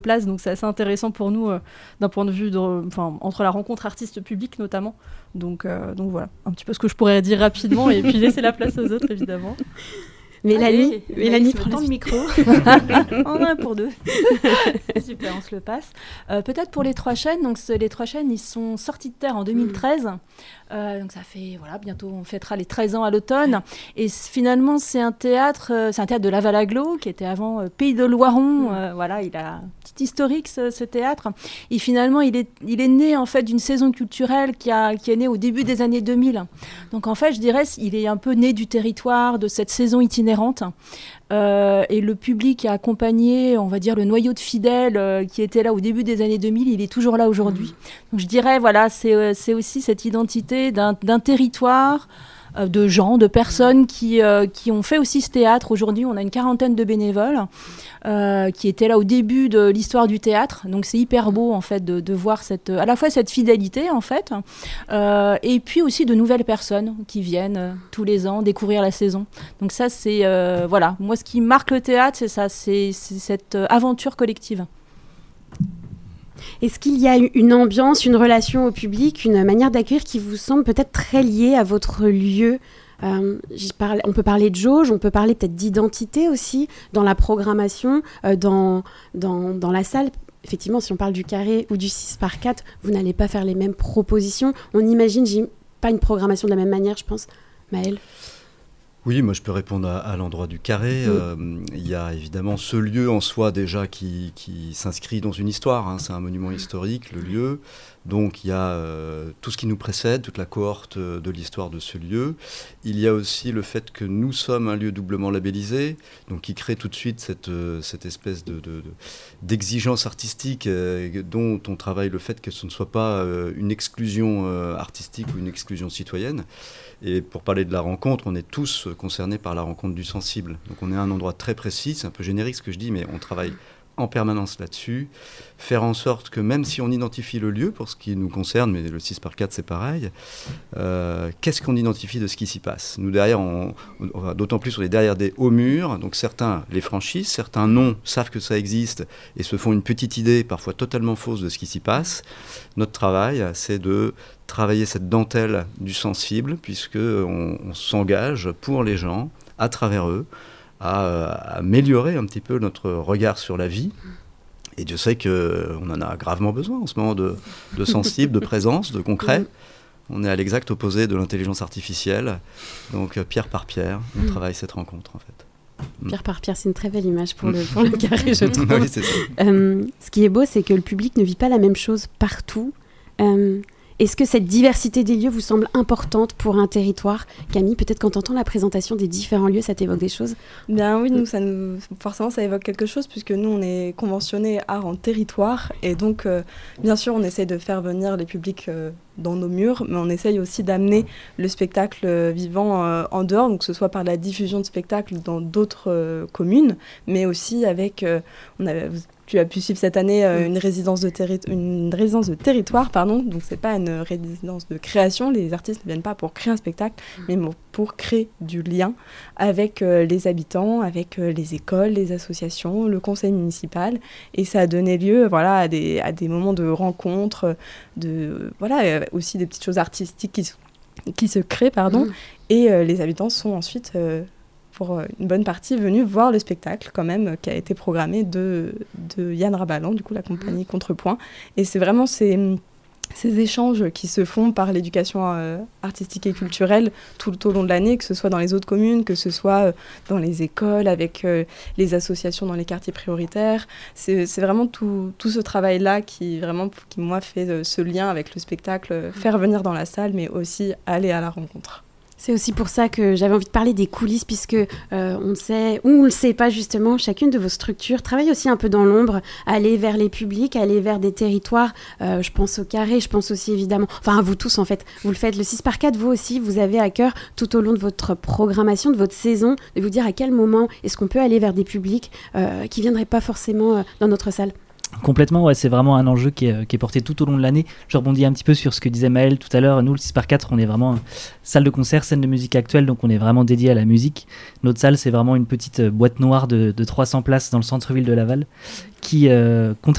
place, donc c'est assez intéressant pour nous d'un point de vue entre la rencontre artiste-public notamment. Donc voilà, un petit peu ce que je pourrais dire rapidement et puis laisser la place aux autres évidemment. Mélanie prend le micro. On en a pour deux. Super, on se le passe. Peut-être pour les 3 chaînes. Donc les 3 chaînes, ils sont sortis de terre en 2013. Donc ça fait, bientôt on fêtera les 13 ans à l'automne. Et finalement, c'est un théâtre de Laval-Aglo, qui était avant Pays de Loiron. Il a un petit historique, ce théâtre. Et finalement, il est né en fait d'une saison culturelle qui est née au début des années 2000. Donc en fait, je dirais, il est un peu né du territoire, de cette saison itinérante. Et le public a accompagné, on va dire, le noyau de fidèles qui était là au début des années 2000, il est toujours là aujourd'hui. Donc je dirais, c'est aussi cette identité d'un territoire, de gens, de personnes qui ont fait aussi ce théâtre. Aujourd'hui, on a une 40aine de bénévoles qui étaient là au début de l'histoire du théâtre. Donc c'est hyper beau en fait de voir à la fois cette fidélité en fait, et puis aussi de nouvelles personnes qui viennent tous les ans découvrir la saison. Donc ça c'est moi ce qui marque le théâtre, c'est ça, c'est cette aventure collective. Est-ce qu'il y a une ambiance, une relation au public, une manière d'accueillir qui vous semble peut-être très liée à votre lieu ? On peut parler de jauge, on peut parler peut-être d'identité aussi dans la programmation, dans la salle. Effectivement, si on parle du carré ou du 6x4, vous n'allez pas faire les mêmes propositions. On imagine pas une programmation de la même manière, je pense. Maëlle ? Oui, moi je peux répondre à l'endroit du carré. Il y a évidemment ce lieu en soi déjà qui s'inscrit dans une histoire. Hein. C'est un monument historique, le lieu. Donc il y a tout ce qui nous précède, toute la cohorte de l'histoire de ce lieu. Il y a aussi le fait que nous sommes un lieu doublement labellisé, donc qui crée tout de suite cette espèce d'exigence artistique dont on travaille le fait que ce ne soit pas une exclusion artistique ou une exclusion citoyenne. Et pour parler de la rencontre, on est tous concernés par la rencontre du sensible. Donc on est à un endroit très précis, c'est un peu générique ce que je dis, mais on travaille en permanence là-dessus, faire en sorte que même si on identifie le lieu, pour ce qui nous concerne, mais le 6x4 c'est pareil, qu'est-ce qu'on identifie de ce qui s'y passe ? Nous derrière, d'autant plus on est derrière des hauts murs, donc certains les franchissent, certains non, savent que ça existe et se font une petite idée, parfois totalement fausse, de ce qui s'y passe. Notre travail, c'est de travailler cette dentelle du sensible, puisqu'on s'engage pour les gens, à travers eux, à améliorer un petit peu notre regard sur la vie. Et Dieu sait qu'on en a gravement besoin en ce moment de sensible, de présence, de concret. On est à l'exact opposé de l'intelligence artificielle. Donc pierre par pierre, on travaille cette rencontre en fait. Pierre par pierre, c'est une très belle image pour le carré, je trouve. Oui, c'est ça. Ce qui est beau, c'est que le public ne vit pas la même chose partout. Est-ce que cette diversité des lieux vous semble importante pour un territoire ? Camille, peut-être quand tu entends la présentation des différents lieux, ça t'évoque des choses ? Bien oui, forcément ça évoque quelque chose puisque nous on est conventionnés art en territoire et donc bien sûr on essaye de faire venir les publics dans nos murs, mais on essaye aussi d'amener le spectacle vivant en dehors, donc que ce soit par la diffusion de spectacles dans d'autres communes, mais aussi tu as pu suivre cette année une résidence de territoire, donc c'est pas une résidence de création, les artistes ne viennent pas pour créer un spectacle, mais pour créer du lien avec les habitants, avec les écoles, les associations, le conseil municipal, et ça a donné lieu à des moments de rencontre, aussi des petites choses artistiques qui se créent, et les habitants sont ensuite... pour une bonne partie, venus voir le spectacle quand même qui a été programmé de Yann Rabalan, du coup la compagnie Contrepoint. Et c'est vraiment ces échanges qui se font par l'éducation artistique et culturelle tout au long de l'année, que ce soit dans les autres communes, que ce soit dans les écoles, avec les associations dans les quartiers prioritaires. C'est vraiment tout ce travail-là qui moi, fait ce lien avec le spectacle, faire venir dans la salle, mais aussi aller à la rencontre. C'est aussi pour ça que j'avais envie de parler des coulisses, puisque on sait, ou on ne le sait pas justement, chacune de vos structures travaille aussi un peu dans l'ombre, aller vers les publics, aller vers des territoires. Je pense au carré, je pense aussi évidemment, enfin à vous tous en fait, vous le faites. Le 6x4, vous aussi, vous avez à cœur tout au long de votre programmation, de votre saison, de vous dire à quel moment est-ce qu'on peut aller vers des publics qui ne viendraient pas forcément dans notre salle. Complètement, ouais, c'est vraiment un enjeu qui est porté tout au long de l'année. Je rebondis un petit peu sur ce que disait Maëlle tout à l'heure. Nous, le 6x4, on est vraiment salle de concert, scène de musique actuelle, donc on est vraiment dédié à la musique. Notre salle, c'est vraiment une petite boîte noire de 300 places dans le centre-ville de Laval qui, contrairement